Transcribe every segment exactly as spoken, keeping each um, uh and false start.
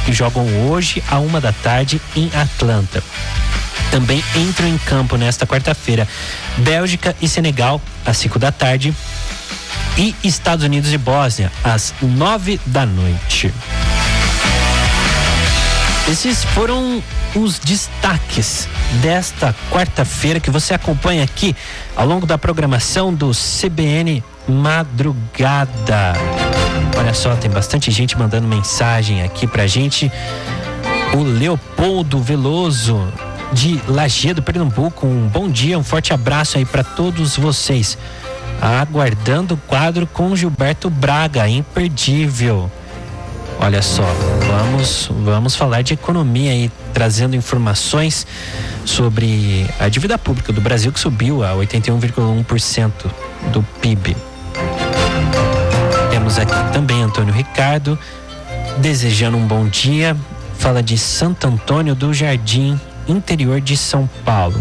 que jogam hoje à uma da tarde em Atlanta. Também entram em campo nesta quarta-feira Bélgica e Senegal às cinco da tarde e Estados Unidos e Bósnia às nove da noite. Esses foram os destaques desta quarta-feira que você acompanha aqui ao longo da programação do C B N Madrugada. Olha só, tem bastante gente mandando mensagem aqui pra gente. O Leopoldo Veloso de Lajeado, Pernambuco, um bom dia, um forte abraço aí para todos vocês. Aguardando o quadro com Gilberto Braga, imperdível. Olha só, vamos, vamos falar de economia aí, trazendo informações sobre a dívida pública do Brasil, que subiu a oitenta e um vírgula um por cento do P I B. Temos aqui também Antônio Ricardo, desejando um bom dia, fala de Santo Antônio do Jardim, interior de São Paulo.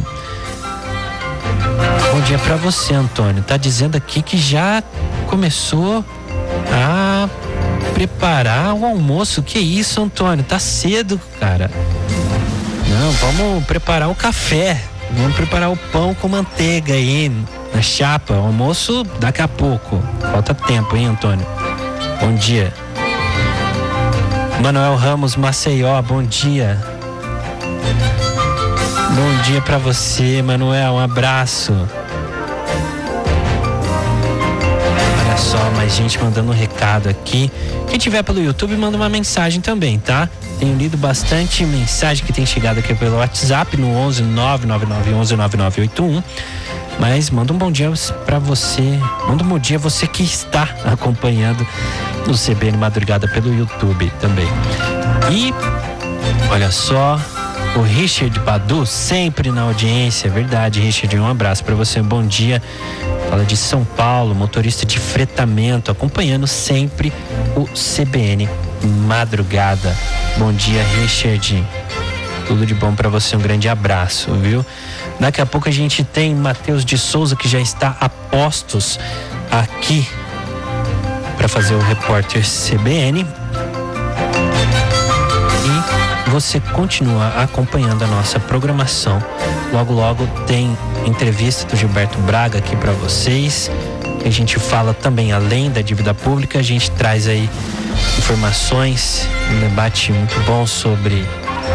Bom dia para você, Antônio. Tá dizendo aqui que já começou a preparar o almoço. Que isso, Antônio? Tá cedo, cara. Não, vamos preparar o café. Vamos preparar o pão com manteiga aí na chapa. O almoço daqui a pouco. Falta tempo, hein, Antônio? Bom dia. Manuel Ramos, Maceió, bom dia. Bom dia pra você, Manuel, um abraço. Olha só, mais gente mandando um recado aqui. Quem tiver pelo YouTube, manda uma mensagem também, tá? Tenho lido bastante mensagem que tem chegado aqui pelo WhatsApp no onze nove nove nove onze nove nove oito um. Mas manda um bom dia pra você. Manda um bom dia você que está acompanhando o C B N Madrugada pelo YouTube também. E olha só, o Richard Badu sempre na audiência, é verdade, Richard, um abraço para você, um bom dia. Fala de São Paulo, motorista de fretamento, acompanhando sempre o C B N Madrugada. Bom dia, Richard. Tudo de bom para você, um grande abraço, viu? Daqui a pouco a gente tem Matheus de Souza, que já está a postos aqui para fazer o repórter C B N. E você continua acompanhando a nossa programação. Logo, logo tem entrevista do Gilberto Braga aqui para vocês. A gente fala também, além da dívida pública, a gente traz aí informações, um debate muito bom sobre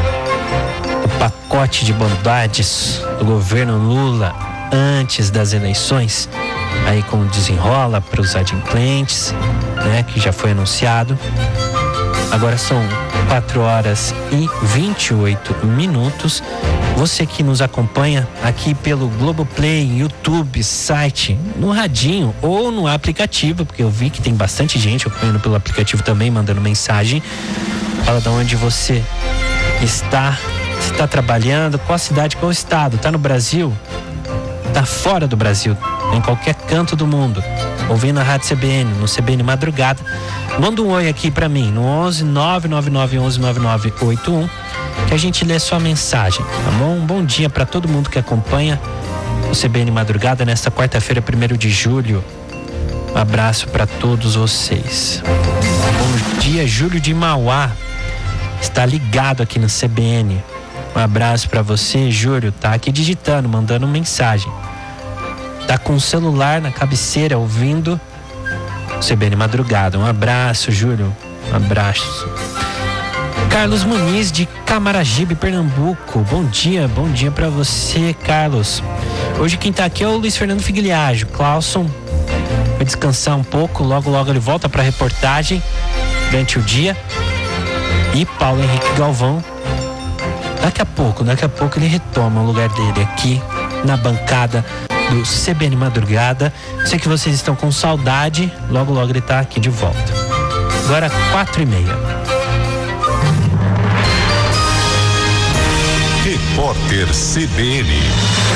o pacote de bondades do governo Lula antes das eleições, aí como desenrola para os adimplentes, né, que já foi anunciado. Agora são quatro horas e vinte e oito minutos. Você que nos acompanha aqui pelo Globoplay, YouTube, site, no radinho ou no aplicativo, porque eu vi que tem bastante gente acompanhando pelo aplicativo também, mandando mensagem. Fala de onde você está, se está trabalhando, qual cidade, qual estado, está no Brasil, está fora do Brasil, em qualquer canto do mundo, ouvindo a Rádio C B N, no C B N Madrugada. Manda um oi aqui pra mim no onze nove nove nove onze nove nove oito um, que a gente lê sua mensagem, tá bom? Um bom dia pra todo mundo que acompanha o C B N Madrugada nesta quarta-feira, primeiro de julho. Um abraço pra todos vocês. Bom dia, Júlio de Mauá, está ligado aqui no C B N. Um abraço pra você, Júlio, tá aqui digitando, mandando mensagem. Tá com o celular na cabeceira ouvindo C B N Madrugada. Um abraço, Júlio. Um abraço. Carlos Muniz de Camaragibe, Pernambuco. Bom dia, bom dia pra você, Carlos. Hoje quem tá aqui é o Luiz Fernando Figliaggio. Clauson vai descansar um pouco, logo logo ele volta pra reportagem durante o dia. E Paulo Henrique Galvão, daqui a pouco, daqui a pouco ele retoma o lugar dele aqui na bancada do C B N Madrugada. Sei que vocês estão com saudade, logo logo ele tá aqui de volta. Agora quatro e meia. Repórter C B N.